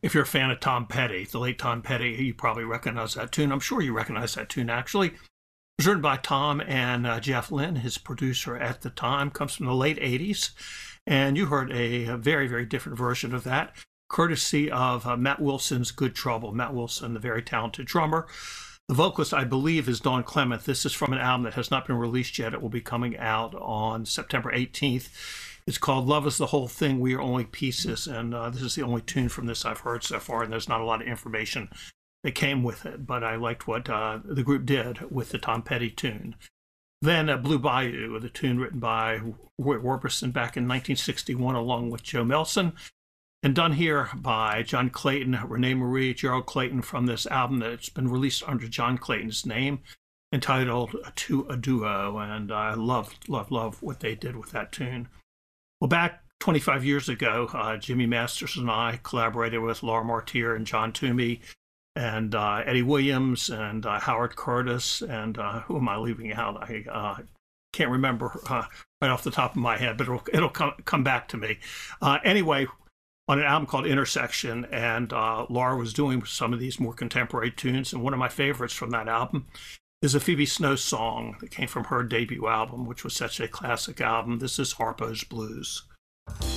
if you're a fan of Tom Petty, the late Tom Petty, you probably recognize that tune. I'm sure you recognize that tune, actually. It was written by Tom and Jeff Lynne, his producer at the time. Comes from the late 80s. And you heard a very, very different version of that, courtesy of Matt Wilson's Good Trouble. Matt Wilson, the very talented drummer. The vocalist, I believe, is Dawn Clement. This is from an album that has not been released yet. It will be coming out on September 18th. It's called Love Is the Whole Thing, We Are Only Pieces. And this is the only tune from this I've heard so far, and there's not a lot of information that came with it. But I liked what the group did with the Tom Petty tune. Then Blue Bayou, the tune written by Roy Orbison back in 1961, along with Joe Melson. And done here by John Clayton, Renee Marie, Gerald Clayton, from this album that's been released under John Clayton's name, entitled To a Duo. And I love what they did with that tune. Well, back 25 years ago, Jimmy Masters and I collaborated with Laura Martyr and John Toomey and Eddie Williams and Howard Curtis. And who am I leaving out? I can't remember right off the top of my head, but it'll come back to me. Anyway, on an album called Intersection, and Laura was doing some of these more contemporary tunes, and one of my favorites from that album is a Phoebe Snow song that came from her debut album, which was such a classic album. This is Harpo's Blues.